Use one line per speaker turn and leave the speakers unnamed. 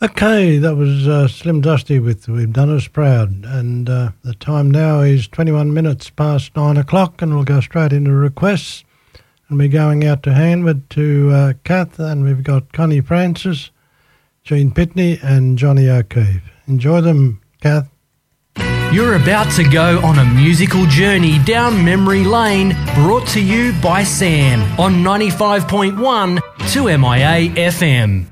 Okay, that was Slim Dusty with We've Done Us Proud, and the time now is 21 minutes past 9 o'clock, and we'll go straight into requests, and we're going out to Hanwood to Kath, and we've got Connie Francis, Gene Pitney and Johnny O'Keefe. Enjoy them, Kath.
You're about to go on a musical journey down memory lane, brought to you by Sam on 95.1 2MIA FM.